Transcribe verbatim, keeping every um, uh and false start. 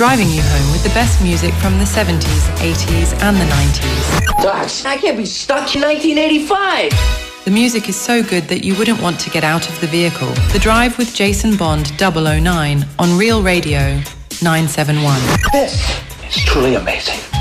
driving you home with the best music from the seventies, eighties and the nineties. Docs, I can't be stuck in nineteen eighty-five. The music is so good that you wouldn't want to get out of the vehicle. The Drive with Jason Bond double oh nine on Real Radio nine seven one. This is truly amazing.